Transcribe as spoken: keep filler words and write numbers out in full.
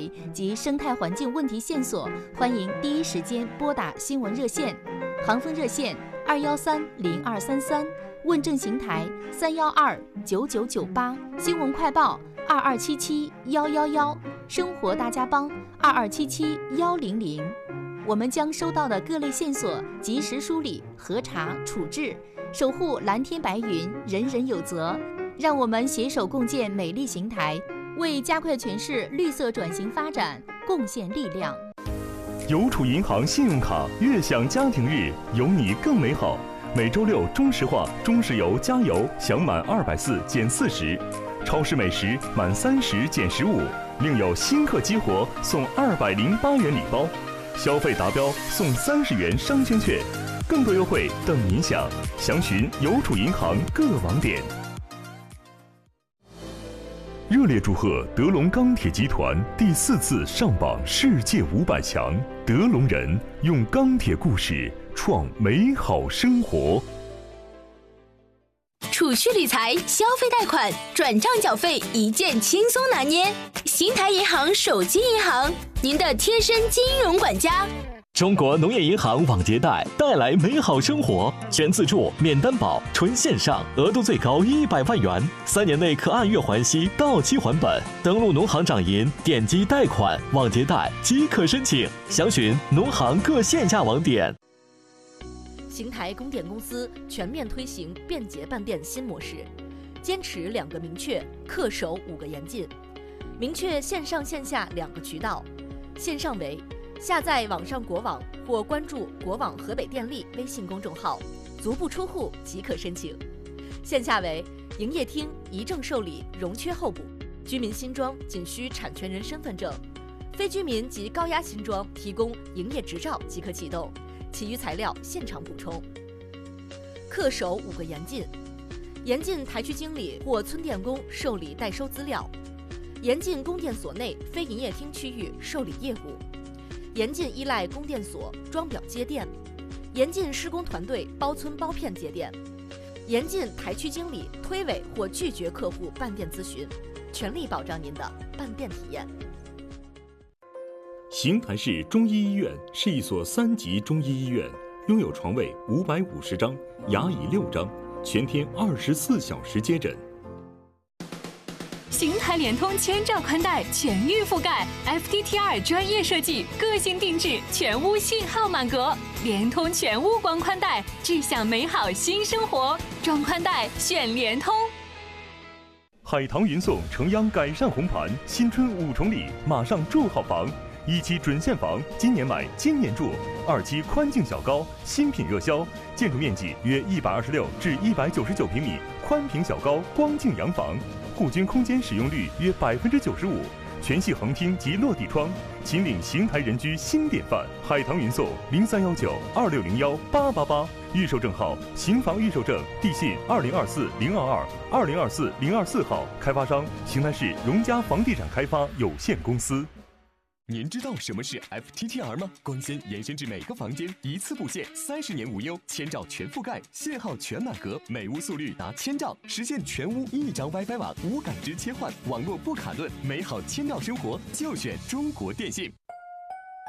题及生态环境问题线索，欢迎第一时间拨打新闻热线，航风热线二幺三零二三三，问政邢台三幺二九九九八，新闻快报二二七七幺幺幺，生活大家帮二二七七幺零零。我们将收到的各类线索及时梳理、核查、处置，守护蓝天白云，人人有责。让我们携手共建美丽邢台，为加快全市绿色转型发展贡献力量。 邮储银行信用卡悦享家庭日，有你更美好。每周六中石化、中石油加油享满二百四减四十，超市美食满三十减十五，另有新客激活送二百零八元礼包。消费达标送三十元商圈券，更多优惠等您享。详询邮储银行各网点。热烈祝贺德龙钢铁集团第四次上榜世界五百强，德龙人用钢铁故事创美好生活。 储蓄理财、消费贷款、转账缴费一键轻松拿捏。邢台银行手机银行，您的贴身金融管家。 中国农业银行网结贷带来美好生活，全自助、免担保、纯线上，额度最高一百万元，三年内可按月还息，到期还本。登录农行掌银，点击贷款、网结贷即可申请。详询农行各线下网点。 邢台供电公司全面推行便捷办电新模式，坚持两个明确，恪守五个严禁。明确线上线下两个渠道，线上为下载网上国网或关注国网河北电力微信公众号，足不出户即可申请；线下为营业厅一证受理，容缺候补，居民新装仅需产权人身份证，非居民及高压新装提供营业执照即可启动，其余材料现场补充。恪守五个严禁：严禁台区经理或村电工受理代收资料，严禁供电所内非营业厅区域受理业务，严禁依赖供电所装表接电，严禁施工团队包村包片接电，严禁台区经理推诿或拒绝客户办电咨询，全力保障您的办电体验。 邢台市中医医院是一所三级中医医院，拥有床位五百五十张，牙椅六张，全天二十四小时接诊。 邢台联通千兆宽带全域覆盖 ，F T T R 专业设计，个性定制，全屋信号满格。联通全屋光宽带，智享美好新生活。装宽带选联通。 海棠云颂城央改善红盘，新春五重礼，马上住好房。一期准现房，今年买，今年住；二期宽净小高，新品热销，建筑面积约一百二十六至一百九十九平米，宽平小高光净洋房，户均空间使用率约百分之九十五，全系横厅及落地窗，秦岭邢台人居新典范。海棠云颂零三幺九二六零幺八八八，预售证号邢房预售证，地信二零二四零二二二零二四零二四号，开发商邢台市荣家房地产开发有限公司。 您知道什么是 F T T R 吗？光纤延伸至每个房间，一次布线，三十年无忧，千兆全覆盖，信号全满格，每屋速率达千兆，实现全屋一张 WiFi 网无感知切换，网络不卡顿，美好千兆生活就选中国电信。